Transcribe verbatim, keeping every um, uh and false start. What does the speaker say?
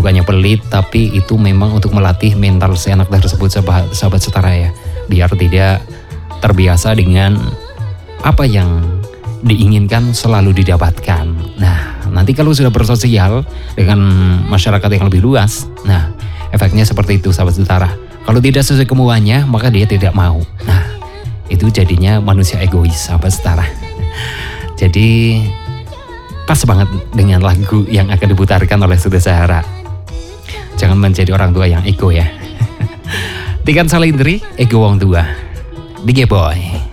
bukannya pelit, tapi itu memang untuk melatih mental si anak tersebut, sahabat, sahabat setara ya, biar tidak terbiasa dengan apa yang diinginkan selalu didapatkan. Nah, nanti kalau sudah bersosial dengan masyarakat yang lebih luas, nah efeknya seperti itu, sahabat setara. Kalau tidak sesuai kemauannya, maka dia tidak mau. Nah, itu jadinya manusia egois, sahabat setara. Jadi pas banget dengan lagu yang akan diputarkan oleh Sudha Zahara. Jangan menjadi orang tua yang ego ya. Tikan Salindri, ego wong tua. Dige boy.